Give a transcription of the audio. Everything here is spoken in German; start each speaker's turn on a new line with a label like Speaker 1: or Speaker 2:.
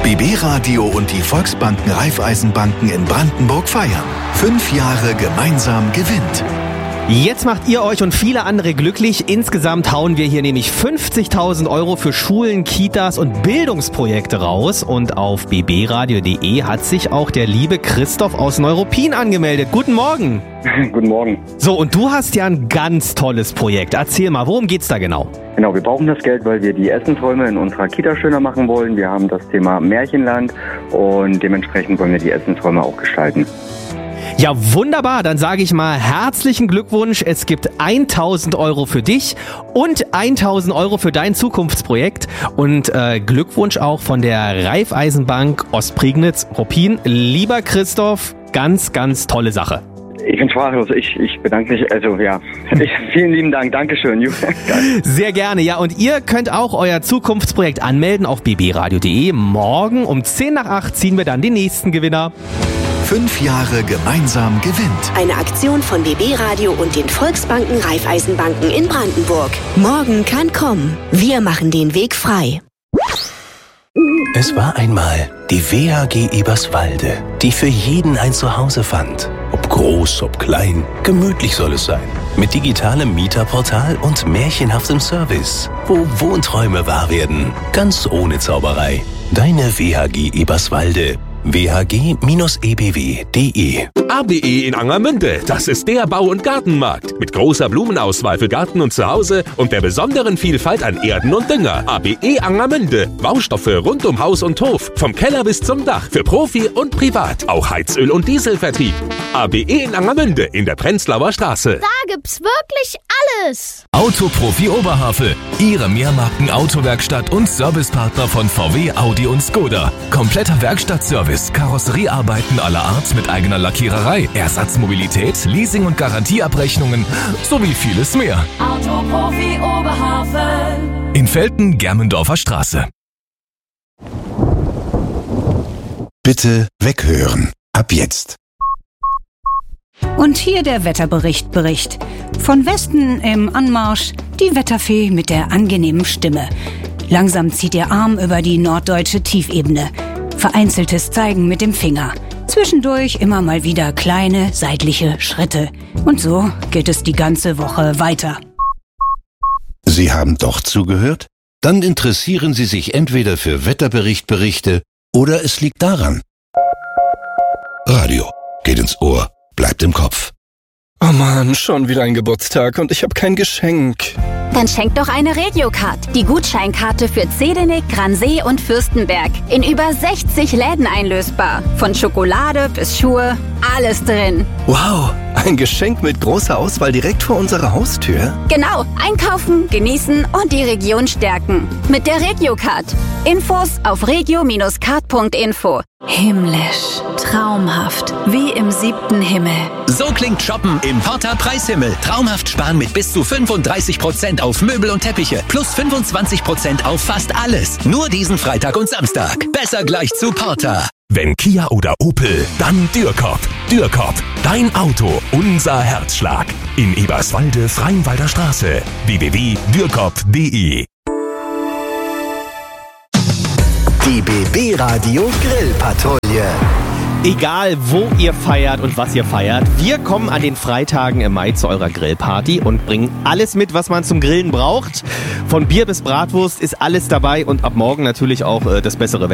Speaker 1: BB Radio und die Volksbanken Raiffeisenbanken in Brandenburg feiern. 5 Jahre gemeinsam gewinnt.
Speaker 2: Jetzt macht ihr euch und viele andere glücklich. Insgesamt hauen wir hier nämlich 50.000 € für Schulen, Kitas und Bildungsprojekte raus. Und auf bbradio.de hat sich auch der liebe Christoph aus Neuruppin angemeldet. Guten Morgen.
Speaker 3: Guten Morgen.
Speaker 2: So, und du hast ja ein ganz tolles Projekt. Erzähl mal, worum geht's da genau?
Speaker 3: Genau, wir brauchen das Geld, weil wir die Essensräume in unserer Kita schöner machen wollen. Wir haben das Thema Märchenland und dementsprechend wollen wir die Essensräume auch gestalten.
Speaker 2: Ja, wunderbar. Dann sage ich mal herzlichen Glückwunsch. Es gibt 1.000 € für dich und 1.000 € für dein Zukunftsprojekt. Und Glückwunsch auch von der Raiffeisenbank Ostprignitz-Ruppin. Lieber Christoph, ganz, ganz tolle Sache.
Speaker 3: Ich bin sprachlos. Ich bedanke mich. Vielen lieben Dank. Dankeschön.
Speaker 2: Sehr gerne. Ja, und ihr könnt auch euer Zukunftsprojekt anmelden auf bbradio.de. Morgen um 7:50 ziehen wir dann den nächsten Gewinner.
Speaker 1: 5 Jahre gemeinsam gewinnt.
Speaker 4: Eine Aktion von BB Radio und den Volksbanken Raiffeisenbanken in Brandenburg. Morgen kann kommen. Wir machen den Weg frei.
Speaker 5: Es war einmal die WHG Eberswalde, die für jeden ein Zuhause fand. Ob groß, ob klein, gemütlich soll es sein. Mit digitalem Mieterportal und märchenhaftem Service, wo Wohnträume wahr werden, ganz ohne Zauberei. Deine WHG Eberswalde. whg-ebw.de
Speaker 6: ABE in Angermünde, das ist der Bau- und Gartenmarkt. Mit großer Blumenauswahl für Garten und Zuhause und der besonderen Vielfalt an Erden und Dünger. ABE Angermünde, Baustoffe rund um Haus und Hof, vom Keller bis zum Dach, für Profi und Privat. Auch Heizöl- und Dieselvertrieb. ABE in Angermünde in der Prenzlauer Straße.
Speaker 7: Da gibt's wirklich alles.
Speaker 8: Autoprofi Oberhavel, Ihre Mehrmarken-Autowerkstatt und Servicepartner von VW, Audi und Skoda. Kompletter Werkstattservice, Karosseriearbeiten aller Art mit eigener Lackiererei, Ersatzmobilität, Leasing- und Garantieabrechnungen sowie vieles mehr.
Speaker 9: Autoprofi Oberhavel.
Speaker 8: In Velten, Germendorfer Straße.
Speaker 1: Bitte weghören. Ab jetzt.
Speaker 10: Und hier der Wetterbericht. Von Westen im Anmarsch die Wetterfee mit der angenehmen Stimme. Langsam zieht ihr Arm über die norddeutsche Tiefebene. Vereinzeltes Zeigen mit dem Finger. Zwischendurch immer mal wieder kleine seitliche Schritte. Und so geht es die ganze Woche weiter.
Speaker 5: Sie haben doch zugehört? Dann interessieren Sie sich entweder für Wetterberichte oder es liegt daran. Radio geht ins Ohr, bleibt im Kopf.
Speaker 11: Oh Mann, schon wieder ein Geburtstag und ich habe kein Geschenk.
Speaker 7: Dann schenk doch eine Regiocard. Die Gutscheinkarte für Zedinek, Gransee und Fürstenberg. In über 60 Läden einlösbar. Von Schokolade bis Schuhe, alles drin.
Speaker 11: Wow, ein Geschenk mit großer Auswahl direkt vor unserer Haustür?
Speaker 7: Genau, einkaufen, genießen und die Region stärken. Mit der Regiocard. Infos auf regio-card.info.
Speaker 10: Himmlisch, traumhaft, wie im 7. Himmel.
Speaker 12: So klingt Shoppen im Porta Preishimmel. Traumhaft sparen mit bis zu 35% auf Möbel und Teppiche. Plus 25% auf fast alles. Nur diesen Freitag und Samstag. Besser gleich zu Porta.
Speaker 6: Wenn Kia oder Opel, dann Dürkop. Dürkop, dein Auto, unser Herzschlag. In Eberswalde, Freienwalder Straße. www.dürkop.de.
Speaker 1: Die BB Radio Grillpatrouille.
Speaker 2: Egal, wo ihr feiert und was ihr feiert, wir kommen an den Freitagen im Mai zu eurer Grillparty und bringen alles mit, was man zum Grillen braucht. Von Bier bis Bratwurst ist alles dabei und ab morgen natürlich auch das bessere Wetter.